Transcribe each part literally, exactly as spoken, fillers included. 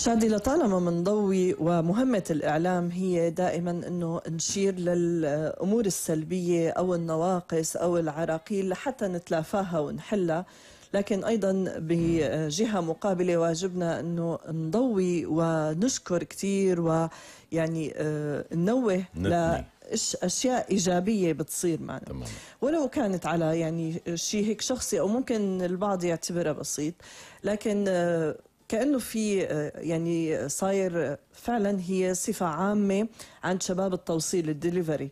شادي، لطالما منضوي ومهمة الإعلام هي دائما أنه نشير للأمور السلبية أو النواقص أو العراقيل لحتى نتلافاها ونحلها، لكن أيضا بجهة مقابلة واجبنا أنه نضوي ونشكر كتير ويعني ننوه لأشياء إيجابية بتصير معنا تمام. ولو كانت على يعني شيء هيك شخصي أو ممكن البعض يعتبرها بسيط، لكن كأنه في يعني صاير فعلا هي صفة عامة عند شباب التوصيل الدليفري.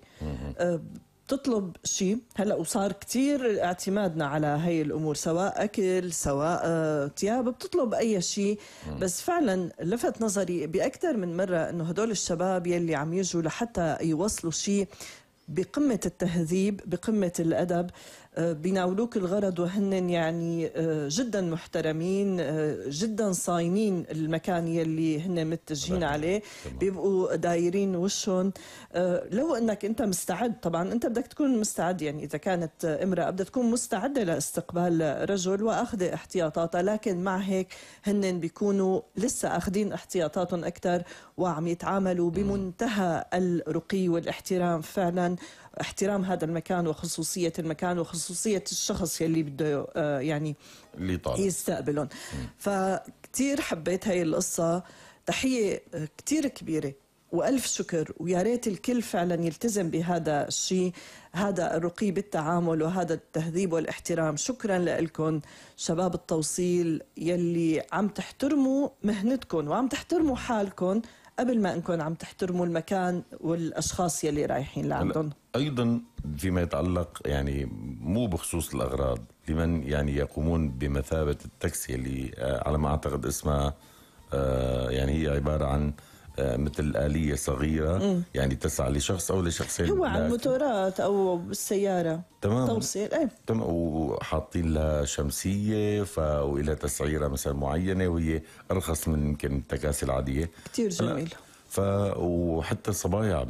بتطلب شيء هلا وصار كتير اعتمادنا على هاي الامور، سواء اكل سواء ثياب، بتطلب اي شيء. بس فعلا لفت نظري باكثر من مره انه هدول الشباب يلي عم يجوا لحتى يوصلوا شيء بقمة التهذيب بقمة الأدب بيناولوك الغرض وهن يعني جدا محترمين، جدا صاينين المكان يلي هن متجهين عليه، بيبقوا دايرين وشهم. لو انك انت مستعد، طبعا انت بدك تكون مستعد، يعني اذا كانت امرأة بدها تكون مستعدة لاستقبال رجل واخذ احتياطاتها، لكن مع هيك هن بيكونوا لسه اخذين احتياطاتهم اكثر وعم يتعاملوا بمنتهى الرقي والاحترام، فعلا احترام هذا المكان وخصوصية المكان وخصوصية الشخص يلي بده يعني اللي يستقبلهم. فكتير حبيت هاي القصة، تحية كتير كبيرة وألف شكر، ويا ريت الكل فعلا يلتزم بهذا الشيء، هذا الرقي بالتعامل وهذا التهذيب والاحترام. شكرا لكم شباب التوصيل يلي عم تحترموا مهنتكم وعم تحترموا حالكم قبل ما انكم عم تحترموا المكان والاشخاص يلي رايحين لعندهم. ايضا فيما يتعلق يعني مو بخصوص الاغراض، لمن يعني يقومون بمثابه التاكسي اللي على ما اعتقد اسمها يعني هي عباره عن مثل آلية صغيرة مم. يعني تسعى لشخص أو لشخصين، هو على الموتورات أو بالسيارة تمام توصيل ايه تمام، وحاطين لها شمسية ف... وإلى تسعيرة مثلا معينة وهي أرخص من يمكن التكاسي العادية. كتير جميل. ف... وحتى الصبايا